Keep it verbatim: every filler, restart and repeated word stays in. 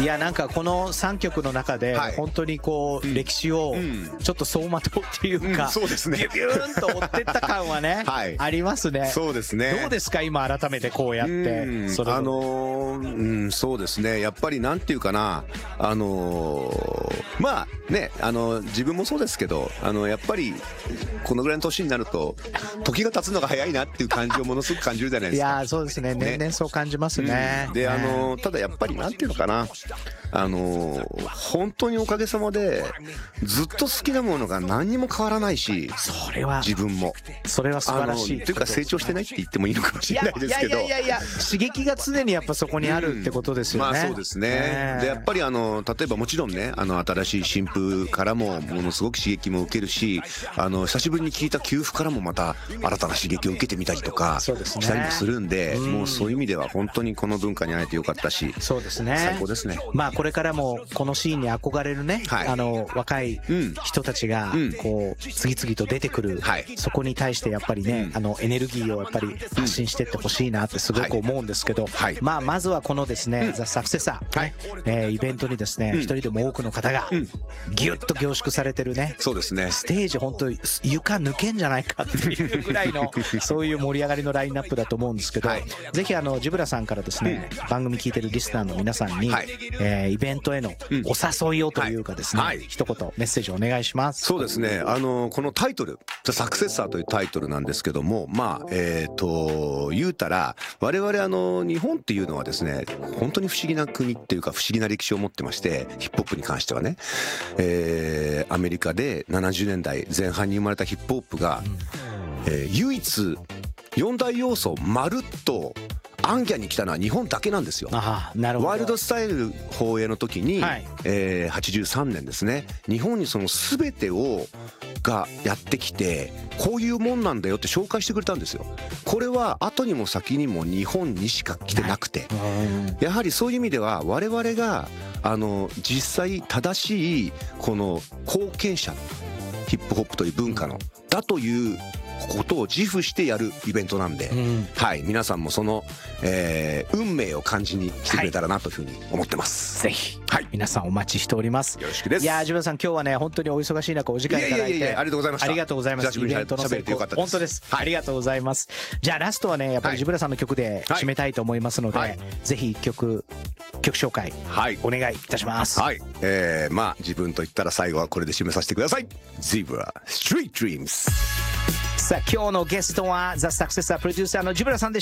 いやなんかこのさんきょくの中で本当にこう歴史をちょっと走馬灯っていうか、 そうですね、 ビューンと追ってった感はね、ありますね。 そうですね。 どうですか今改めてこうやって。 それあのうんそうですね、やっぱりなんていうかな、あのまあね、あの自分もそうですけど、あのやっぱりこのぐらいの年になると時が経つのが早いなっていう感じをものすごく感じるじゃないですか。 いやそうですね、年々そう感じますね。 であのただやっぱりなんていうのかな、あの本当におかげさまでずっと好きなものが何にも変わらないし、 それは自分もそれは素晴らしいというか成長してないって言ってもいいのかもしれないですけど、 いやいやいやいや刺激が常にやっぱそこにあるってことですよね。 まあそうですね。でやっぱりあの例えばもちろんね、あの新しい新婦からもものすごく刺激も受けるし、あの久しぶりに聞いた給付からもまた新たな刺激を受けてみたりとかしたりもするんで、もうそういう意味では本当にこの文化に会えてよかったし、 そうですね、 最高ですね。 まあこれからもこのシーンに憧れるね、はい、あの若い人たちがこう次々と出てくる、はい、そこに対してやっぱりね、うん、あのエネルギーをやっぱり発信していってほしいなってすごく思うんですけど、はい、まあまずはこのですね、うん、ザ・サクセッサー、はい、えー、イベントにですね、うん、一人でも多くの方がギュッと凝縮されてるね、 そうですね、 ステージ本当床抜けんじゃないかっていうぐらいのそういう盛り上がりのラインナップだと思うんですけど、はい、ぜひあのジブラさんからですね、うん、番組聞いてるリスナーの皆さんに、はい、えー、イベントへのお誘いをというかですね、はいはい、一言メッセージお願いします。 そうですね、あのこのタイトル「ザ・サクセッサー」というタイトルなんですけども、まあえっと言うたら我々あの日本っていうのはですね、本当に不思議な国っていうか不思議な歴史を持ってまして、ヒップホップに関してはね、えー、アメリカでななじゅうねんだいぜん半に生まれたヒップホップが、うん、えー、唯一よん大要素まるっとアンギャに来たのは日本だけなんですよ。 あ、なるほど。 ワイルドスタイル放映の時に、はい、えー、はちじゅうさんねんですね、日本にその全てをがやってきて、こういうもんなんだよって紹介してくれたんですよ。これは後にも先にも日本にしか来てなくて、やはりそういう意味では我々があの実際正しいこの貢献者、ヒップホップという文化のだということを自負してやるイベントなんで、うん、はい、皆さんもその、えー、運命を感じに来てくれたらなというふうに思ってます。 はい、ぜひ、はい、皆さんお待ちしております。 よろしくです。 いやー、ジブラさん今日はね本当にお忙しい中お時間いただいて、いやいやいや、 ありがとうございました。 ありがとうございます。 久しぶりに喋れてよかったです。 本当です、はい、ありがとうございます。じゃあラストはねやっぱりジブラさんの曲で締めたいと思いますので、はいはい、ぜひ一曲曲紹介、はい、お願いいたします。 はい、えー、まあ自分と言ったら最後はこれで締めさせてください。ゼブラストリートドリームス。 さあ今日のゲストはザ・サクセッサープロデューサーのジブラさんでした。